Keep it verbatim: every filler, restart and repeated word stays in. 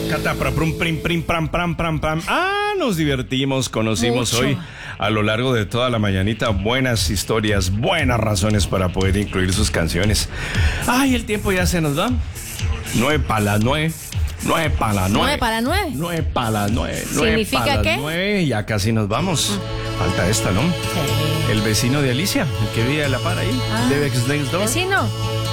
Catapra, prum, prim, prim, pram, pram, pram, pram. Ah, nos divertimos, conocimos Mucho. hoy a lo largo de toda la mañanita buenas historias, buenas razones para poder incluir sus canciones. Ay, el tiempo ya se nos va. Nueve para las nueve. Nueve para las nueve. ¿Nueve para nueve? Nueve para las nueve. Nueve ¿Significa para las qué? nueve. Ya casi nos vamos. Falta esta, ¿no? Sí. El vecino de Alicia, el que vive a la par ahí. Ah. Lives next door. ¿Vecino?